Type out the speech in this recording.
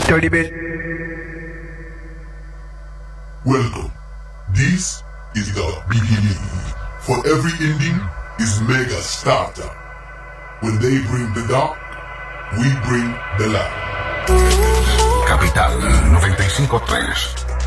30 bit. Welcome. This is the beginning. For every ending is mega starter. When they bring the dark, we bring the light. Capital 95.3